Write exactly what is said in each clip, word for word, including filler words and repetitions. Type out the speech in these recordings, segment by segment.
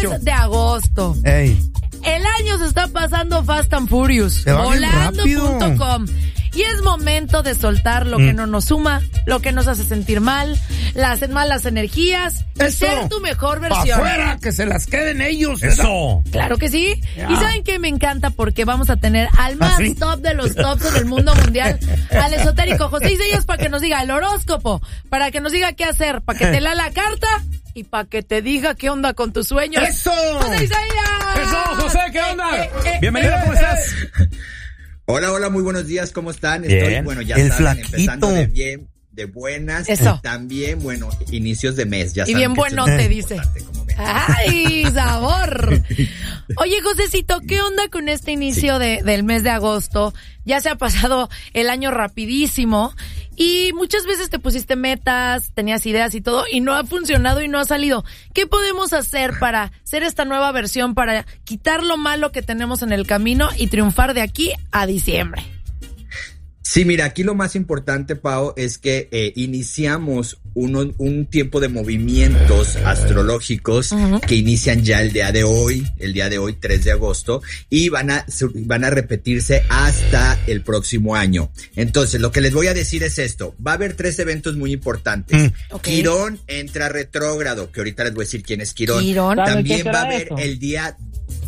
mes de agosto. Ey. El año se está pasando fast and furious. Volando punto com. Y es momento de soltar lo mm. que no nos suma, lo que nos hace sentir mal, las malas energías, y ser tu mejor versión. ¡Pa' afuera! ¡Que se las queden ellos! ¡Eso! Claro que sí. Ya. Y ¿saben qué me encanta? Porque vamos a tener al más ¿Ah, sí? top de los tops del mundo mundial, al esotérico José Isaías, para que nos diga el horóscopo, para que nos diga qué hacer, para que te lea la carta y para que te diga qué onda con tus sueños. ¡Eso! ¡José Isaías! ¡Eso, José! ¿Qué onda? Eh, eh, Bienvenido, eh, ¿cómo estás? Hola, hola, muy buenos días, ¿cómo están? Bien. Estoy, bueno, ya El saben, flaquito. empezando de bien, de buenas. Eso. Y también, bueno, inicios de mes, ya y saben. bien bueno te dice. Como ven. ¡Ay, sabor! Oye, Josecito, ¿qué onda con este inicio sí. de, del mes de agosto? Ya se ha pasado el año rapidísimo y muchas veces te pusiste metas, tenías ideas y todo y no ha funcionado y no ha salido. ¿Qué podemos hacer para ser esta nueva versión, para quitar lo malo que tenemos en el camino y triunfar de aquí a diciembre? Sí, mira, aquí lo más importante, Pao, es que eh, iniciamos uno, un tiempo de movimientos astrológicos uh-huh. que inician ya el día de hoy, el día de hoy, tres de agosto, y van a, van a repetirse hasta el próximo año. Entonces, lo que les voy a decir es esto. Va a haber tres eventos muy importantes. Mm. Okay. Quirón entra retrógrado, que ahorita les voy a decir quién es Quirón. Quirón. También va a haber eso? el día...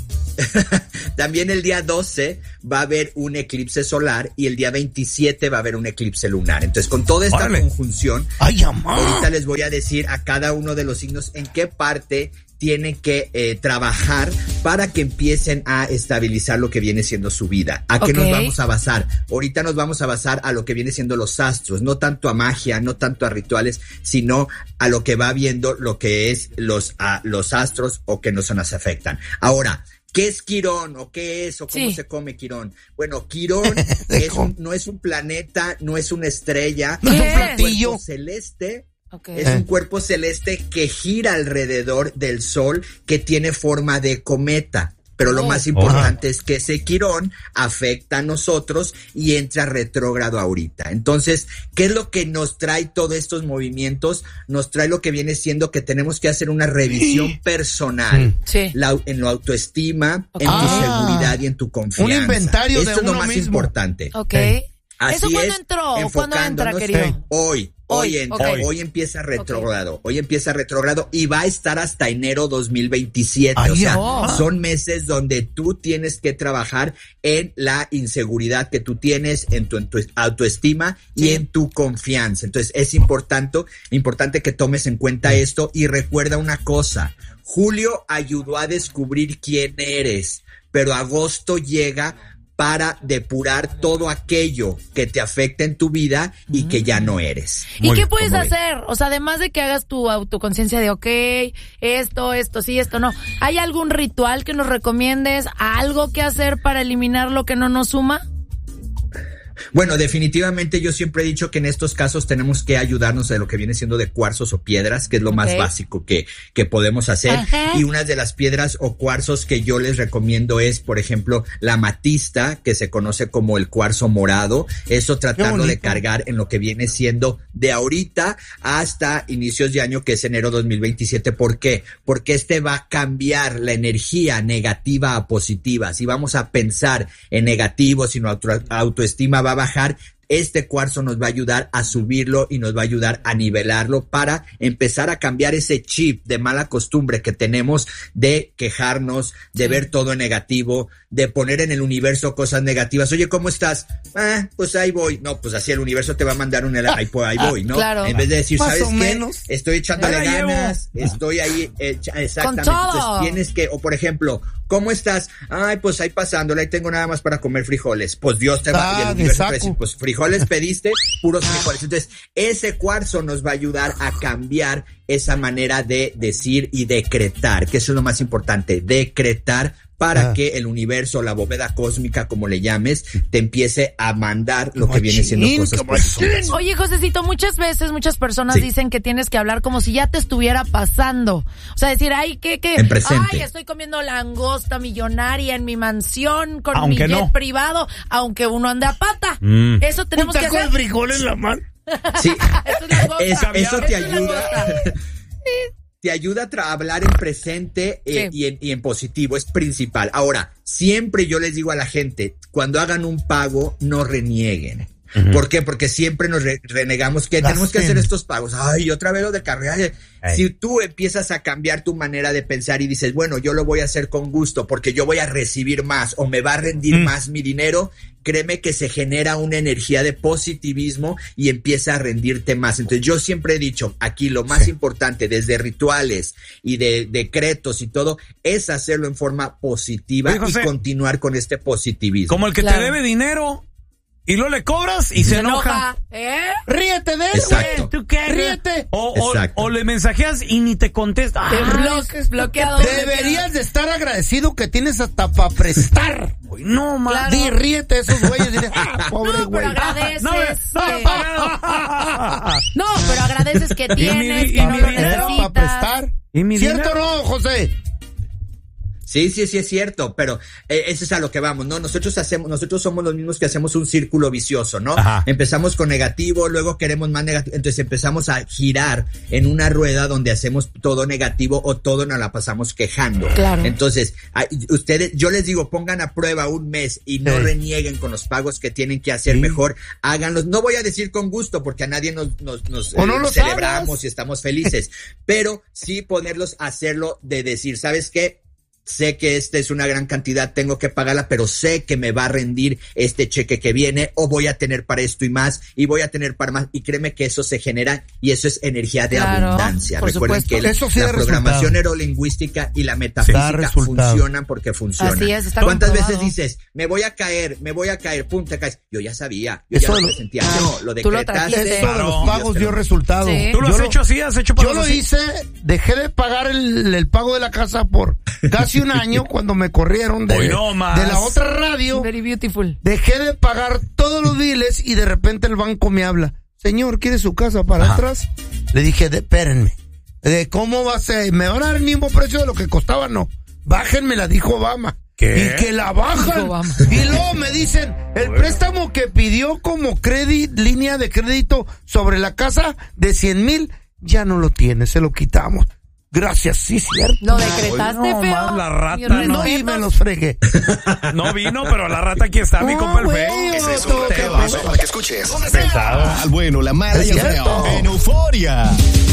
También el día doce va a haber un eclipse solar y el día veintisiete va a haber un eclipse lunar. Entonces, con toda esta Órale. conjunción, Ay, ahorita les voy a decir a cada uno de los signos en qué parte tienen que eh, trabajar para que empiecen a estabilizar lo que viene siendo su vida. ¿A qué okay. nos vamos a basar? Ahorita nos vamos a basar a lo que viene siendo los astros, no tanto a magia, no tanto a rituales, sino a lo que va viendo lo que es los, a, los astros o que nos, nos afectan. Ahora, ¿qué es Quirón o qué es o cómo sí. se come Quirón? Bueno, Quirón es un, no es un planeta, no es una estrella, ¿Qué? es un cuerpo celeste. Okay. Es un cuerpo celeste que gira alrededor del Sol, que tiene forma de cometa. Pero lo oh. más importante oh. es que ese Quirón afecta a nosotros y entra retrógrado ahorita. Entonces, ¿qué es lo que nos trae todos estos movimientos? Nos trae lo que viene siendo que tenemos que hacer una revisión personal. Sí. La, en la autoestima, okay. en ah. tu seguridad y en tu confianza. Un inventario Esto de es lo uno más mismo. importante. Ok. Sí. Así ¿Eso cuándo es, entró? ¿Cuándo entra, querido? Hoy. Hoy, Hoy, en, okay. hoy empieza retrógrado, okay. hoy empieza retrógrado y va a estar hasta enero dos mil veintisiete. Ay, o sea, oh. son meses donde tú tienes que trabajar en la inseguridad que tú tienes, en tu, en tu autoestima sí. y en tu confianza. Entonces es importante, importante que tomes en cuenta esto y recuerda una cosa. Julio ayudó a descubrir quién eres, pero agosto llega para depurar todo aquello que te afecta en tu vida y que ya no eres. ¿Y Muy, qué puedes muy hacer? O sea, además de que hagas tu autoconciencia de, ok, esto, esto, sí, esto, no. ¿Hay algún ritual que nos recomiendes? ¿Algo que hacer para eliminar lo que no nos suma? Bueno, definitivamente yo siempre he dicho que en estos casos tenemos que ayudarnos de lo que viene siendo de cuarzos o piedras, que es lo okay. más básico que, que podemos hacer. Ajá. Y una de las piedras o cuarzos que yo les recomiendo es, por ejemplo, la amatista, que se conoce como el cuarzo morado. Eso tratarlo de cargar en lo que viene siendo de ahorita hasta inicios de año, que es enero dos mil veintisiete. ¿Por qué? Porque este va a cambiar la energía negativa a positiva. Si vamos a pensar en negativo, si nuestra autoestima va a bajar, este cuarzo nos va a ayudar a subirlo y nos va a ayudar a nivelarlo para empezar a cambiar ese chip de mala costumbre que tenemos de quejarnos, de sí. ver todo en negativo, de poner en el universo cosas negativas. Oye, ¿cómo estás? Ah, pues ahí voy. No, pues así el universo te va a mandar un ahí, pues ahí voy, ¿no? Claro. En vez de decir, Más ¿sabes o qué? Menos. Estoy echándole ganas, llevo. estoy ahí, eh, exactamente. Con todo. Entonces tienes que, o por ejemplo, ¿cómo estás? Ay, pues ahí pasándola, ahí tengo nada más para comer frijoles. Pues Dios te va, ah, y el universo te va a decir, pues frijoles pediste, puros frijoles. Entonces, ese cuarzo nos va a ayudar a cambiar esa manera de decir y decretar, que eso es lo más importante, decretar para ah. que el universo, la bóveda cósmica, como le llames, te empiece a mandar lo que viene siendo cosas positivas. Oye, Josecito, muchas veces, muchas personas sí. dicen que tienes que hablar como si ya te estuviera pasando. O sea, decir, ay, ¿qué, qué? En presente. Ay, estoy comiendo langosta millonaria en mi mansión con aunque mi jet no. privado, aunque uno ande a pata. Mm. Eso tenemos un que taco hacer. de frijol en la mano. Sí, eso, es eso, eso te eso ayuda. te ayuda a tra- hablar en presente eh, sí. y, en, y en positivo, es principal. Ahora, siempre yo les digo a la gente, cuando hagan un pago, no renieguen. Uh-huh. ¿Por qué? Porque siempre nos re- renegamos que Las tenemos que hacer estos pagos. Ay, otra vez lo de carrera. Si tú empiezas a cambiar tu manera de pensar y dices, bueno, yo lo voy a hacer con gusto porque yo voy a recibir más o me va a rendir mm. más mi dinero, créeme que se genera una energía de positivismo y empieza a rendirte más. Entonces yo siempre he dicho, aquí lo más sí. importante desde rituales y de decretos y todo es hacerlo en forma positiva Oye, José, y continuar con este positivismo. Como el que claro. te debe dinero y luego le cobras y se, se enoja. enoja. ¿Eh? Ríete de él, güey. ¿Tú qué? Ríete. O, o, o le mensajeas y ni te contesta. Te ah, bloques, bloqueado. Deberías de estar agradecido que tienes hasta para prestar. Uy, no, man. Claro. Di, ríete esos güeyes. Dile, ah, pobre no, güey. pero agradeces. No, no, no, pero agradeces que tienes, mi, que no lo necesitas. Para prestar. ¿Y mi ¿Cierto o no, José? Sí, sí, sí es cierto, pero eh, eso es a lo que vamos, ¿no? Nosotros hacemos, nosotros somos los mismos que hacemos un círculo vicioso, ¿no? Ajá. Empezamos con negativo, luego queremos más negativo, entonces empezamos a girar en una rueda donde hacemos todo negativo o todo nos la pasamos quejando. Claro. Entonces, a, ustedes, yo les digo, pongan a prueba un mes y no sí. renieguen con los pagos que tienen que hacer sí. mejor, háganlos. No voy a decir con gusto porque a nadie nos, nos, nos o no eh, celebramos sabes. Y estamos felices, pero sí ponerlos a hacerlo de decir, ¿sabes qué? Sé que esta es una gran cantidad, tengo que pagarla, pero sé que me va a rendir este cheque que viene o voy a tener para esto y más y voy a tener para más y créeme que eso se genera y eso es energía de claro, abundancia. Recuerden supuesto. Que eso sí la programación neurolingüística y la metafísica sí, funcionan porque funcionan. Así es, está ¿Cuántas comprobado. Veces dices, me voy a caer, me voy a caer, pum, te caes? Yo ya sabía, yo eso ya lo sentía. Ah, no, lo decretaste. Eso de los pagos dio resultado. Sí. ¿Tú lo has yo hecho así? ¿Has hecho pagos Yo lo así? hice, dejé de pagar el, el pago de la casa por casi un año cuando me corrieron de, no de la otra radio. Very beautiful. Dejé de pagar todos los biles y de repente el banco me habla. Señor, ¿quiere su casa para Ajá. atrás? Le dije, de, espérenme. De, ¿Cómo va a ser? ¿Me van a dar el mismo precio de lo que costaba? No. Bájenme, la dijo Obama. ¿Qué? Y que la bajan. Y luego me dicen, el bueno. préstamo que pidió como crédito, línea de crédito sobre la casa de cien mil, ya no lo tiene, se lo quitamos. Gracias, sí, cierto. Lo decretaste, no, feo. Más la rata, no, y me los fregué. No vino, pero la rata aquí está, mi compa el feo. Ese es un temazo para que escuches. Pesado. Al bueno, la mala y el feo. En Euforia.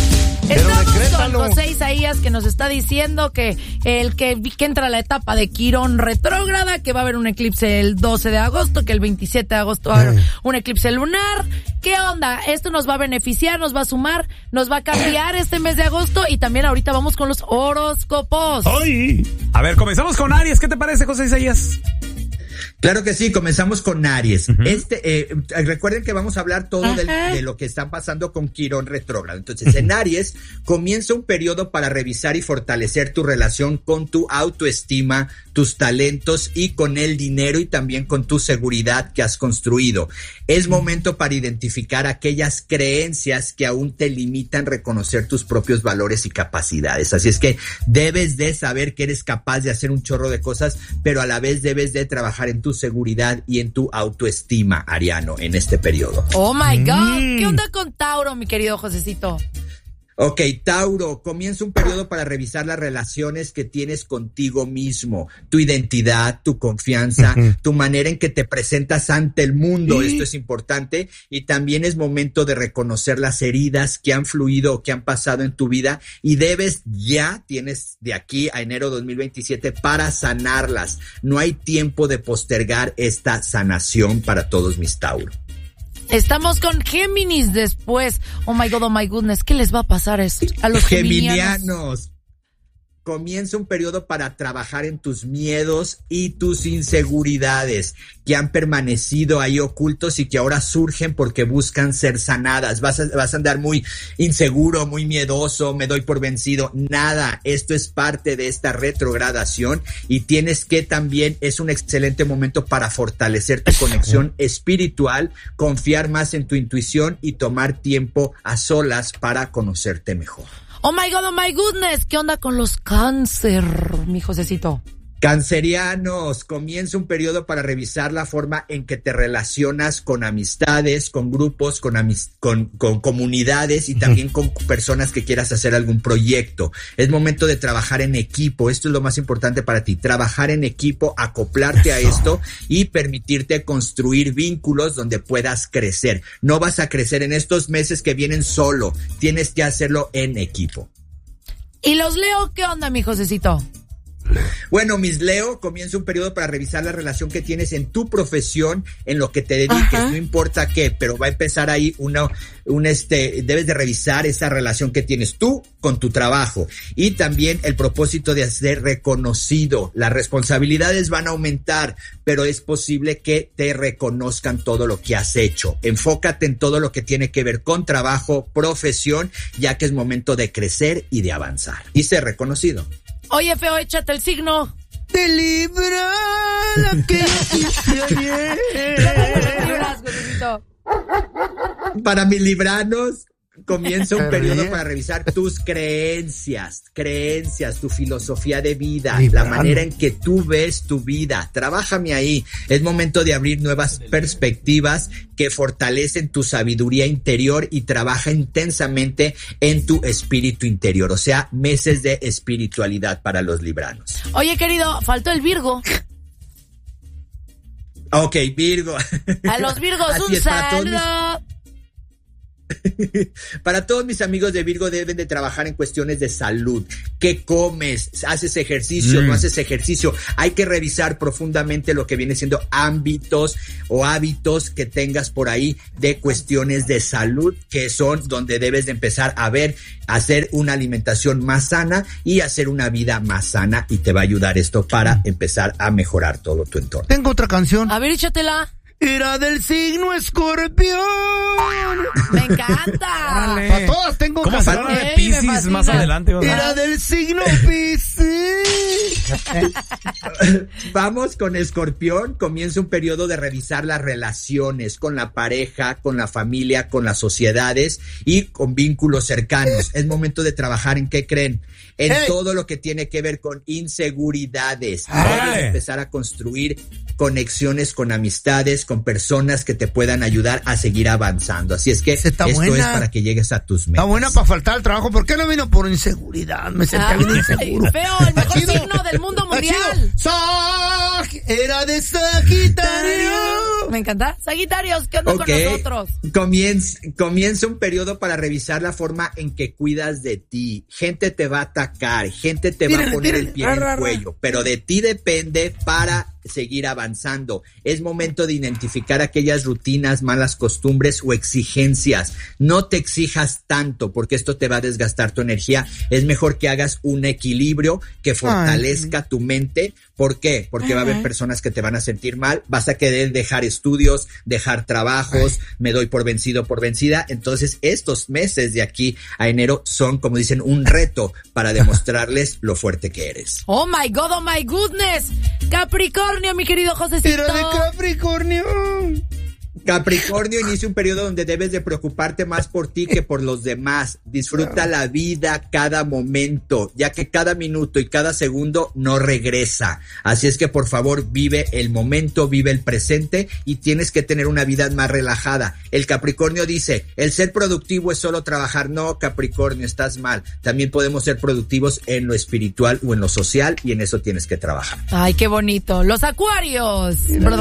Estamos con José Isaías que nos está diciendo que el que, que entra a la etapa de Quirón retrógrada, que va a haber un eclipse el doce de agosto, que el veintisiete de agosto va a haber un eclipse lunar. ¿Qué onda? Esto nos va a beneficiar, nos va a sumar, nos va a cambiar este mes de agosto y también ahorita vamos con los horóscopos. ¡Ay! A ver, comenzamos con Aries. ¿Qué te parece, José Isaías? Claro que sí, comenzamos con Aries. Uh-huh. Este, eh, recuerden que vamos a hablar todo del, de lo que está pasando con Quirón retrógrado. Entonces, en Aries comienza un periodo para revisar y fortalecer tu relación con tu autoestima, tus talentos y con el dinero y también con tu seguridad que has construido. Es momento para identificar aquellas creencias que aún te limitan reconocer tus propios valores y capacidades. Así es que debes de saber que eres capaz de hacer un chorro de cosas, pero a la vez debes de trabajar en tu seguridad y en tu autoestima, Ariano, en este periodo. Oh my God, mm. ¿Qué onda con Tauro, mi querido Josecito? Ok, Tauro, comienza un periodo para revisar las relaciones que tienes contigo mismo, tu identidad, tu confianza, uh-huh. tu manera en que te presentas ante el mundo, ¿Sí? Esto es importante, y también es momento de reconocer las heridas que han fluido o que han pasado en tu vida y debes ya, tienes de aquí a enero dos mil veintisiete para sanarlas. No hay tiempo de postergar esta sanación para todos mis Tauro. Estamos con Géminis después. Oh my God, oh my goodness, ¿qué les va a pasar a, eso, a los geminianos? Geminianos. Comienza un periodo para trabajar en tus miedos y tus inseguridades que han permanecido ahí ocultos y que ahora surgen porque buscan ser sanadas. Vas a, vas a andar muy inseguro, muy miedoso, me doy por vencido. Nada, esto es parte de esta retrogradación y tienes que también, es un excelente momento para fortalecer tu conexión espiritual, confiar más en tu intuición y tomar tiempo a solas para conocerte mejor. Oh my God, oh my goodness, ¿qué onda con los cáncer, mi Josecito? Cancerianos, comienza un periodo para revisar la forma en que te relacionas con amistades, con grupos, con, amis- con, con comunidades y también con personas que quieras hacer algún proyecto. Es momento de trabajar en equipo. Esto es lo más importante para ti. Trabajar en equipo, acoplarte a esto y permitirte construir vínculos donde puedas crecer. No vas a crecer en estos meses que vienen solo. Tienes que hacerlo en equipo. ¿Y los Leo qué onda, mi Josecito? Bueno, mis Leo, comienza un periodo para revisar la relación que tienes en tu profesión, en lo que te dediques, Ajá. no importa qué, pero va a empezar ahí una, un este, debes de revisar esa relación que tienes tú con tu trabajo y también el propósito de ser reconocido. Las responsabilidades van a aumentar, pero es posible que te reconozcan todo lo que has hecho. Enfócate en todo lo que tiene que ver con trabajo, profesión, ya que es momento de crecer y de avanzar y ser reconocido. Oye, feo, échate el signo de Libra, la que hice ayer. Para mis libranos, comienza un periodo para revisar tus creencias, creencias, tu filosofía de vida, Librano. La manera en que tú ves tu vida. Trabájame ahí. Es momento de abrir nuevas perspectivas que fortalecen tu sabiduría interior y trabaja intensamente en tu espíritu interior. O sea, meses de espiritualidad para los libranos. Oye, querido, faltó el Virgo. Ok, Virgo. A los Virgos, un saludo. Para todos mis amigos de Virgo deben de trabajar en cuestiones de salud. ¿Qué comes? ¿Haces ejercicio? Mm. ¿No haces ejercicio? Hay que revisar profundamente lo que viene siendo ámbitos o hábitos que tengas por ahí de cuestiones de salud, que son donde debes de empezar a ver, hacer una alimentación más sana y hacer una vida más sana, y te va a ayudar esto para empezar a mejorar todo tu entorno. Tengo otra canción. A ver, échatela. Era del signo Escorpión. Me encanta. Para todas tengo ¿Cómo se habla de Piscis más adelante? ¿Verdad? Era del signo Piscis. Vamos con Escorpión. Comienza un periodo de revisar las relaciones con la pareja, con la familia, con las sociedades y con vínculos cercanos. Es momento de trabajar en qué creen. En hey. todo lo que tiene que ver con inseguridades. Debes empezar a construir conexiones con amistades, con personas que te puedan ayudar a seguir avanzando. Así es que esto buena. es para que llegues a tus metas. Está buena para faltar al trabajo. ¿Por qué no vino? Por inseguridad. Me sentía bien inseguro. Feo, el mejor signo del mundo mundial. Sag, era de Sagitario. Me encanta. Sagitarios, ¿qué onda okay. con nosotros? Comienza, comienza un periodo para revisar la forma en que cuidas de ti. Gente te va a atacar, gente te va a poner el pie en el cuello, pero de ti depende para seguir avanzando. Es momento de identificar aquellas rutinas, malas costumbres o exigencias. No te exijas tanto porque esto te va a desgastar tu energía. Es mejor que hagas un equilibrio que fortalezca Ay. tu mente. ¿Por qué? Porque Ajá. va a haber personas que te van a sentir mal. Vas a querer dejar estudios, dejar trabajos. Ay. Me doy por vencido, por vencida. Entonces estos meses de aquí a enero son, como dicen, un reto para demostrarles lo fuerte que eres. Oh my God, oh my goodness. Capricornio, mi querido Josecito. Era de Capricornio. Capricornio, inicia un periodo donde debes de preocuparte más por ti que por los demás. Disfruta la vida cada momento, ya que cada minuto y cada segundo no regresa. Así es que por favor vive el momento, vive el presente y tienes que tener una vida más relajada. El Capricornio dice, el ser productivo es solo trabajar. No, Capricornio, estás mal. También podemos ser productivos en lo espiritual o en lo social y en eso tienes que trabajar. Ay, qué bonito. Los Acuarios.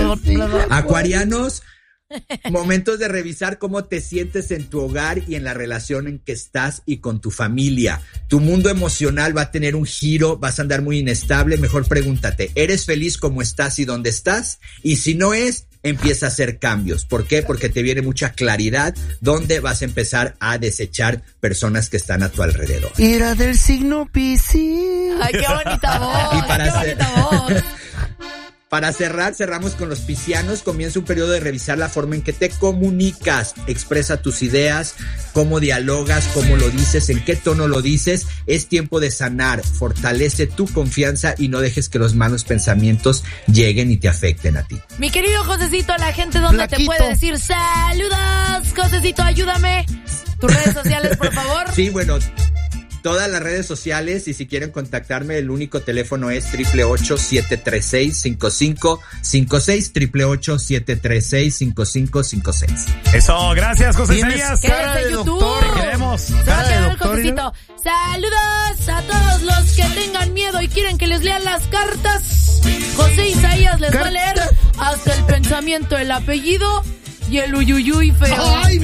Acuarianos. Momentos de revisar cómo te sientes en tu hogar y en la relación en que estás y con tu familia. Tu mundo emocional va a tener un giro, vas a andar muy inestable. Mejor pregúntate, ¿eres feliz como estás y dónde estás? Y si no es, empieza a hacer cambios. ¿Por qué? Porque te viene mucha claridad donde vas a empezar a desechar personas que están a tu alrededor. Era del signo Piscis. Ay, qué bonita voz. Y para qué hacer... bonita voz. Para cerrar, cerramos con los piscianos. Comienza un periodo de revisar la forma en que te comunicas. Expresa tus ideas, cómo dialogas, cómo lo dices, en qué tono lo dices. Es tiempo de sanar. Fortalece tu confianza y no dejes que los malos pensamientos lleguen y te afecten a ti. Mi querido Josecito, la gente donde Flaquito. te puede decir saludos. Josecito, ayúdame. Tus redes sociales, por favor. Sí, bueno. todas las redes sociales, y si quieren contactarme, el único teléfono es triple ocho siete tres seis cinco cinco cinco seis, triple ocho siete tres seis cinco cinco cinco seis. Eso, gracias, José Isaías. Cara de doctor. Te queremos. Cara de doctor. Saludos a todos los que tengan miedo y quieren que les lean las cartas. José Isaías les va a leer hasta el pensamiento, el apellido y el uyuyuy feo. Ay,